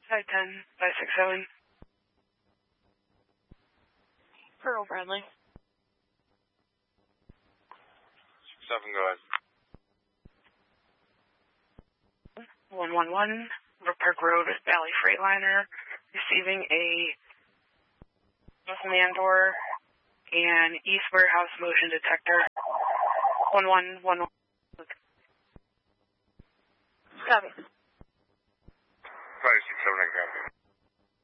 510, 567. Pearl Bradley. 7, go ahead. 111, Park Road, Valley Freightliner, receiving a man door and East Warehouse motion detector. 1111. Copy. 567, I got it.